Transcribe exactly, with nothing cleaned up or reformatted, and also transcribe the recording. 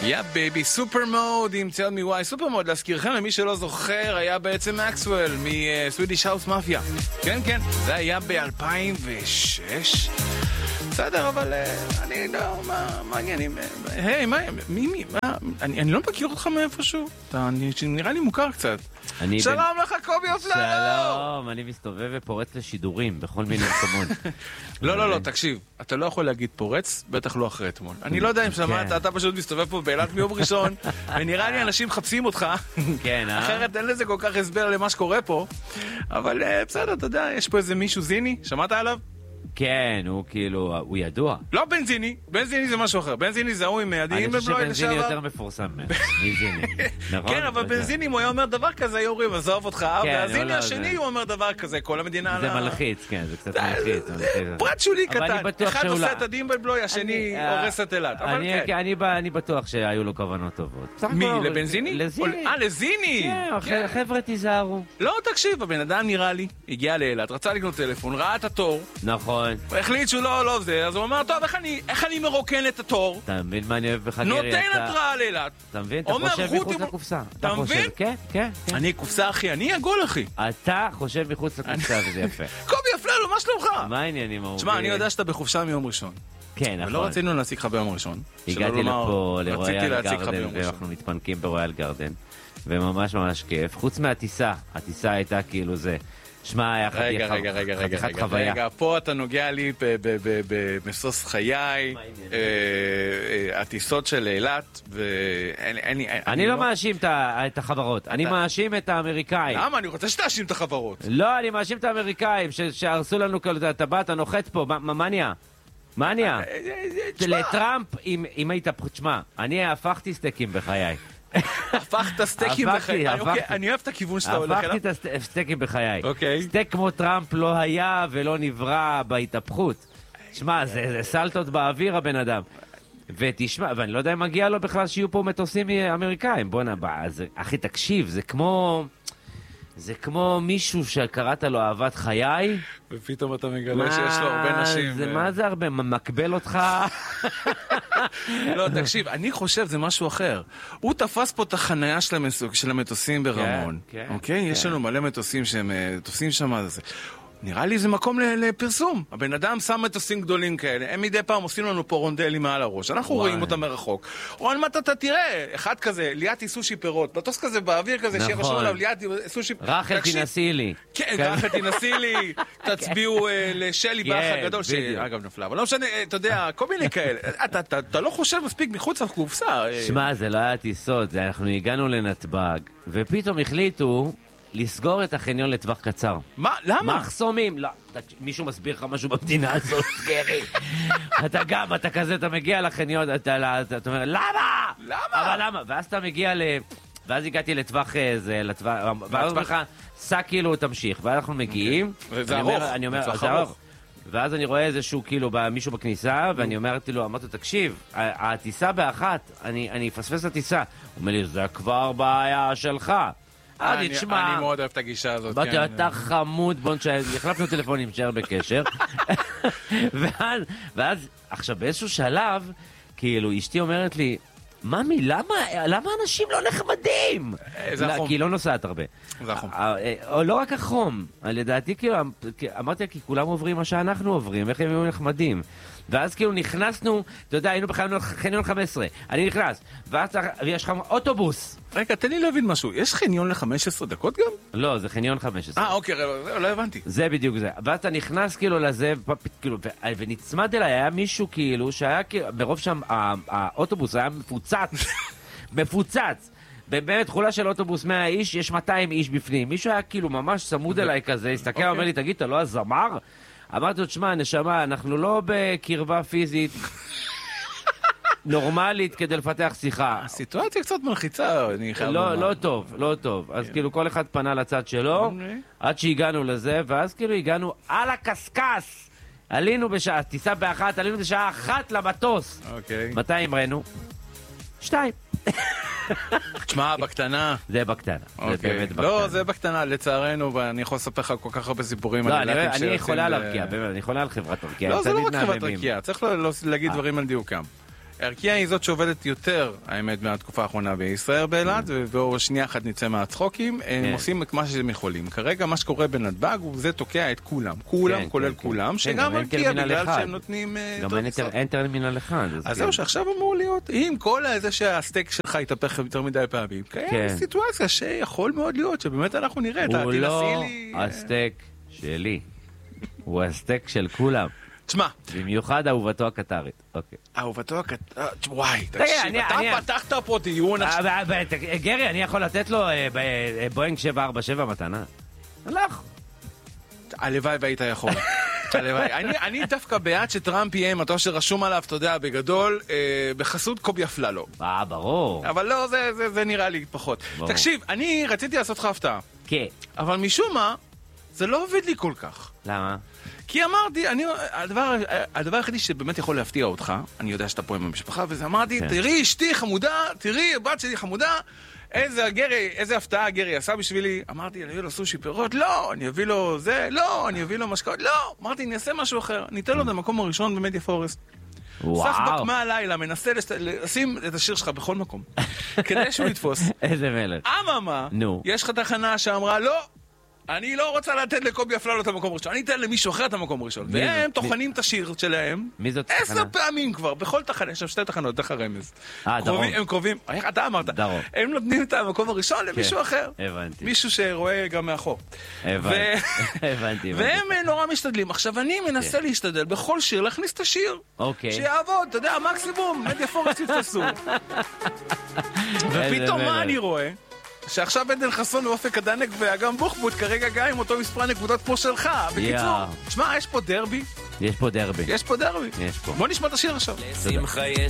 יא בייבי, סופר מוד עם צייד מוואי. סופר מוד, להזכירכם למי שלא זוכר, היה בעצם מקסוול מסווידיש האוס מאפיה. כן, כן, זה היה ב-אלפיים ושש. בסדר, אבל אני לא, מה העניינים? היי, מה, מי, מי, מה, אני לא מכיר אותך מאיפשהו? אתה נראה לי מוכר קצת. שלום לך, קובי אופללו! שלום, אני מסתובב ופורץ לשידורים בכל מיני מקומות. לא, לא, לא, תקשיב, אתה לא יכול להגיד פורץ, בטח לא אחרי אתמול. אני לא יודע אם שמעת, אתה פשוט מסתובב פה באילת מיום ראשון, ונראה לי אנשים מחפשים אותך. כן, אה? אחרת אין לזה כל כך הסבר למה שקורה פה. אבל בסדר, אתה יודע, יש פה איזה מישהו זיני, שמעת עליו? כן, הוא כאילו, הוא ידוע. לא בנזיני, בנזיני זה משהו אחר. בנזיני זה הוא עם מיידים בבלויד לשעבר. אני חושב שבנזיני יותר מפורסם מזיני. כן, אבל בנזיני אם הוא היה אומר דבר כזה, היו אומרים, עזוב אותך, והזיני השני הוא אומר דבר כזה, כל המדינה... זה מלחיץ, כן, זה קצת מלחיץ. פרט שולי קטן, אחד עושה את הדין בבלוי, השני הורס את אילת. אני בטוח שהיו לו כוונות טובות. מי, לבנזיני? לזיני. אה, לזיני! כן, חבר'ה תיזהרו. לא, תקשיב, הבן אדם נראה לי, הגיע לאילת, רצה לקנות טלפון, ראה את התור. נכון. הוא החליט שהוא לא, לא זה, אז הוא אמר, טוב, איך אני, איך אני מרוקן את התור? אתה מבין מה אני אוהב בך, גרי? נותן התראה לאילת. אתה מבין? אתה חושב מחוץ לקופסה. אתה מבין? כן, כן. אני קופסה, אחי, אני עגול, אחי. אתה חושב מחוץ לקופסה, וזה יפה. קובי אפללו, מה שלומך? מה העניינים, אהובי? תשמע, אני יודע שאתה בחופשה מיום ראשון. כן, נכון. ולא רצינו להציג לך ביום ראשון. הגעתי לפה לרויאל גרדן, ואנחנו מתפנקים ברויאל גרדן, וממש ממש כיף. חוץ מהטיסה, הטיסה הייתה כאילו זה. שמע, היה רגע, רגע, רגע, רגע, רגע, רגע, פה אתה נוגע לי במסוס חיי, הטיסות של אילת, ואין לי... אני לא מאשים את החברות, אני מאשים את האמריקאים. למה? אני רוצה שתאשים את החברות. לא, אני מאשים את האמריקאים, שהרסו לנו את הטבעת, הנוחת פה, מה נהיה? מה נהיה? לטראמפ, אם היית... תשמע, אני הפכתי סטייקים בחיי. הפכת סטייקים בחיי. אני אוהב את הכיוון שאתה הולך אליו. הפכתי את הסטייקים בחיי. סטייק כמו טראמפ לא היה ולא נברא בהתהפכות. תשמע, זה סלטות באוויר הבן אדם. ותשמע, ואני לא יודע אם מגיע לו בכלל שיהיו פה מטוסים אמריקאים. בוא נבא, אחי תקשיב, זה כמו... זה כמו מישהו שקראת לו אהבת חיי. ופתאום אתה מגלה שיש לו הרבה נשים. זה, מה זה הרבה? מקבל אותך? לא, תקשיב, אני חושב זה משהו אחר. הוא תפס פה את החנייה של המטוסים ברמון. אוקיי? יש לנו מלא מטוסים שהם תופסים שם. נראה לי זה מקום לפרסום. הבן אדם שם מטוסים גדולים כאלה, הם מדי פעם עושים לנו פה רונדלים מעל הראש, אנחנו רואים אותם מרחוק. או על מה אתה תראה, אחד כזה, ליאתי סושי פירות, מטוס כזה באוויר כזה, שיהיה רשום עליו ליאתי סושי פירות. רחל תנסי לי. כן, רחל תנסי לי, תצביעו לשלי באח הגדול, שאגב נפלה, אבל לא משנה, אתה יודע, כל מיני כאלה. אתה לא חושב מספיק מחוץ לקופסה. שמע, זה לא היה טיסות, אנחנו הגענו לנתב"ג, ופתאום החליטו לסגור את החניון לטווח קצר. מה? למה? מחסומים. לא, מישהו מסביר לך משהו במדינה הזאת, גרי. אתה גם, אתה כזה, אתה מגיע לחניון, אתה אומר, למה? למה? אבל למה? ואז אתה מגיע ל... ואז הגעתי לטווח זה, לטווח... ואז אומר לך, סע כאילו, תמשיך. ואז אנחנו מגיעים. זה ארוך. אני אומר, זה ארוך. ואז אני רואה איזשהו, כאילו, מישהו בכניסה, ואני אומרתי לו, אמרתי לו, תקשיב, הטיסה באחת, אני אפספס את הטיסה. הוא אומר לי, זה כבר בעיה שלך. אני מאוד אוהב את הגישה הזאת. באתי, אתה חמוד, בוא נשאר, החלפנו טלפונים, נשאר בקשר. ואז, עכשיו באיזשהו שלב, כאילו, אשתי אומרת לי, ממי, למה אנשים לא נחמדים? כי היא לא נוסעת הרבה. זה החום. לא רק החום, לדעתי, כאילו, אמרתי, כי כולם עוברים מה שאנחנו עוברים, איך הם היו נחמדים. ואז כאילו נכנסנו, אתה יודע, היינו בחניון חמש עשרה, אני נכנס, ואז יש לך אוטובוס. רגע, תן לי להבין משהו, יש חניון ל-חמש עשרה דקות גם? לא, זה חניון חמש עשרה. אה, אוקיי, לא הבנתי. זה בדיוק זה. ואז אתה נכנס כאילו לזה, ונצמד אליי, היה מישהו כאילו, שהיה כאילו, ברוב שם, האוטובוס היה מפוצץ, מפוצץ. באמת חולה של אוטובוס מאה איש, יש מאתיים איש בפנים. מישהו היה כאילו ממש צמוד אליי כזה, הסתכל, אומר לי, תגיד, אתה לא הזמר? אמרתי לו, תשמע, נשמה, אנחנו לא בקרבה פיזית נורמלית כדי לפתח שיחה. הסיטואציה קצת מלחיצה, אני חייב לומר. לא טוב, לא טוב. אז כאילו כל אחד פנה לצד שלו, עד שהגענו לזה, ואז כאילו הגענו על הקסקס. עלינו בשעה, טיסה באחת, עלינו בשעה אחת למטוס. אוקיי. מתי אמרנו? שתיים. תשמע, בקטנה. זה בקטנה. זה באמת בקטנה. לא, זה בקטנה, לצערנו, ואני יכול לספר לך כל כך הרבה סיפורים. לא, אני יכולה להרקיע, באמת, אני יכולה על חברת הרקיע. לא, זה לא רק חברת הרקיע, צריך להגיד דברים על דיוקם. ארקיע היא זאת שעובדת יותר, האמת, מהתקופה האחרונה בישראל באילת, ובעוד שנייה אחת נצא מהצחוקים, הם עושים את מה שהם יכולים. כרגע מה שקורה בנתב"ג, זה תוקע את כולם. כולם, כולל כולם, שגם ארקיע בגלל שהם נותנים... גם אין טרמינל אחד. אז זהו, שעכשיו אמור להיות, אם כל זה שהסטייק שלך יתהפך יותר מדי פעמים, קיים סיטואציה שיכול מאוד להיות, שבאמת אנחנו נראה. הוא לא הסטייק שלי, הוא הסטייק של כולם. תשמע. במיוחד אהובתו הקטרית. אוקיי. אהובתו הקטרית, וואי, תקשיב, אתה פתחת פה דיון. גרי, אני יכול לתת לו בואינג שבע ארבע שבע מתנה? הלך. הלוואי והיית יכול. אני דווקא בעד שטראמפ יהיה מטוס שרשום עליו, אתה יודע, בגדול, בחסות קובי אפללו. אה, ברור. אבל לא, זה נראה לי פחות. תקשיב, אני רציתי לעשות לך הפתעה. כן. אבל משום מה, זה לא עובד לי כל כך. למה? כי אמרתי, אני, הדבר, הדבר היחידי שבאמת יכול להפתיע אותך, אני יודע שאתה פה עם המשפחה, וזה אמרתי, כן. תראי, אשתי חמודה, תראי, בת שלי חמודה, איזה גרי, איזה הפתעה גרי עשה בשבילי. אמרתי, אני אביא לו סושי פירות, לא, אני אביא לו זה, לא, אני אביא לו משקעות, לא. אמרתי, אני אעשה משהו אחר, אני אתן לו את המקום הראשון במדיה פורסט. סחבק מהלילה, מנסה לשים את השיר שלך בכל מקום, כדי שהוא יתפוס. איזה מלך. אממה, יש לך תחנה שאמרה, לא, אני לא רוצה לתת לקובי אפללו את המקום הראשון, אני אתן למישהו אחר את המקום הראשון. והם טוחנים את השיר שלהם. מי זאת תחנה? עשר פעמים כבר, בכל תחנה, יש שם שתי תחנות, דרך הרמז. אה, דרום. הם קרובים, אתה אמרת, דרום. הם נותנים את המקום הראשון למישהו אחר. הבנתי. מישהו שרואה גם מאחור. הבנתי. והם נורא משתדלים. עכשיו אני מנסה להשתדל בכל שיר להכניס את השיר. אוקיי. שיעבוד, אתה יודע, מקסימום, מדיה פורסט יתפסו. ופתאום מה אני רואה? שעכשיו עדן חסון ואופק הדנק ואגם בוחבוט כרגע גם עם אותו מספר נקודות כמו שלך. בקיצור, תשמע, יש פה דרבי. יש פה דרבי. יש פה דרבי. יש פה. בוא נשמע את השיר עכשיו. לשמחה יש